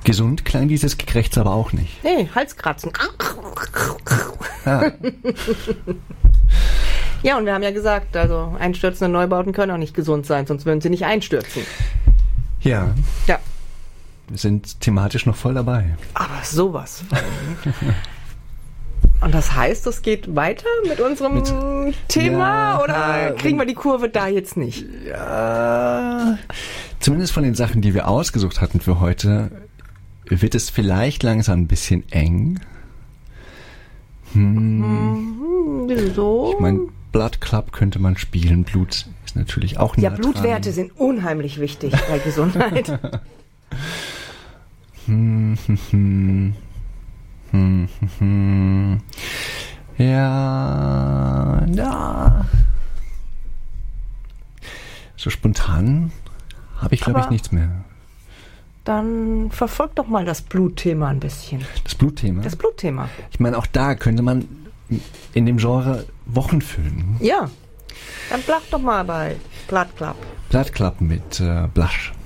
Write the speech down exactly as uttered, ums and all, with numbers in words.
Gesund klang dieses Gekrächz aber auch nicht. Nee, Halskratzen. Ja. Ja, und wir haben ja gesagt, also einstürzende Neubauten können auch nicht gesund sein, sonst würden sie nicht einstürzen. Ja. Ja. Wir sind thematisch noch voll dabei. Aber sowas. Und das heißt, es geht weiter mit unserem mit, Thema ja, oder kriegen wir die Kurve da jetzt nicht? Ja. Zumindest von den Sachen, die wir ausgesucht hatten für heute, wird es vielleicht langsam ein bisschen eng. Hm. Wieso? Ich meine, Blood Club könnte man spielen. Blut ist natürlich auch nah Ja, Blutwerte dran. sind unheimlich wichtig bei Gesundheit. hm, hm, hm. Hm, hm, hm. Ja, ja. So spontan habe ich, glaube ich, nichts mehr. Dann verfolgt doch mal das Blutthema ein bisschen. Das Blutthema? Das Blutthema. Ich meine, auch da könnte man in dem Genre Wochen füllen. Ja, dann bleib doch mal bei Blood Club. Blood Club mit äh, Blush.